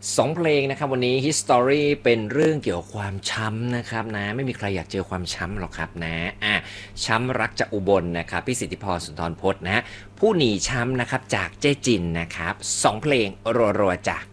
2เพลงนะครับวันนี้ History เป็นเรื่องเกี่ยวกับความช้ำนะครับนะไม่มีใครอยากเจอความช้ำหรอกครับนะช้ำรักจากอุบลนะครับพี่สิทธิพรสุนทรพจน์นะผู้หนีช้ำนะครับจากเจ๊จินนะครับ2เพลงรัวๆจ้ะ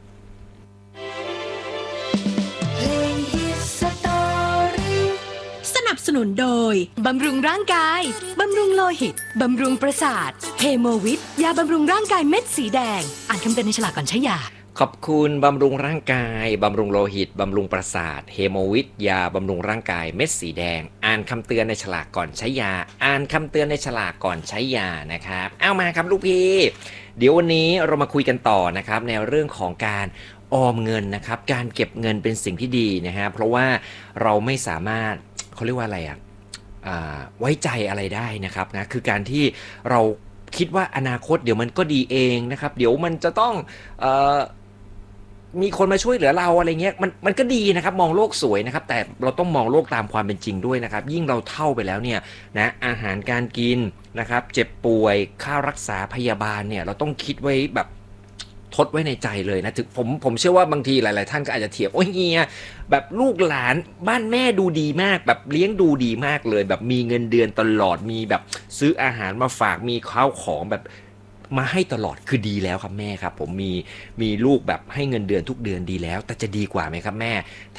เพลงฮิตสตอรี่สนับสนุนโดย บำรุงร่างกาย บำรุงโลหิต บำรุงประสาทเฮโมวิตยาบำรุงร่างกายเม็ดสีแดง อ่านคำเตือนในฉลากก่อนใช้ยาขอบคุณบำรุงร่างกายบำรุงโลหิตบำรุงประสาทเฮโมวิทยาบำรุงร่างกายเม็ดสีแดงอ่านคำเตือนในฉลากก่อนใช้ยาอ่านคำเตือนในฉลากก่อนใช้ยานะครับเอามาครับลูกพี่เดี๋ยววันนี้เรามาคุยกันต่อนะครับในเรื่องของการออมเงินนะครับการเก็บเงินเป็นสิ่งที่ดีนะฮะเพราะว่าเราไม่สามารถเขาเรียกว่าอะไรไว้ใจอะไรได้นะครับนะคือการที่เราคิดว่าอนาคตเดี๋ยวมันก็ดีเองนะครับเดี๋ยวมันจะต้องเอ่อ มีคนมาช่วยเหลือเราอะไรเงี้ยมันก็ดีนะครับมองโลกสวยนะครับแต่เราต้องมองโลกตามความเป็นจริงด้วยนะครับยิ่งเราเฒ่าไปแล้วเนี่ยนะอาหารการกินนะครับเจ็บป่วยค่ารักษาพยาบาลเนี่ยเราต้องคิดไว้แบบทดไว้ในใจเลยนะถึงผมเชื่อว่าบางทีหลายๆท่านก็อาจจะเถียงโอ้ยเฮียแบบลูกหลานบ้านแม่ดูดีมากแบบเลี้ยงดูดีมากเลยแบบมีเงินเดือนตลอดมีแบบซื้ออาหารมาฝากมีข้าวของแบบ มาให้ตลอดคือดีแล้วครับแม่ครับผมมีลูกแบบให้เงินเดือนทุกเดือนดีแล้วแต่จะดีกว่าไหมครับแม่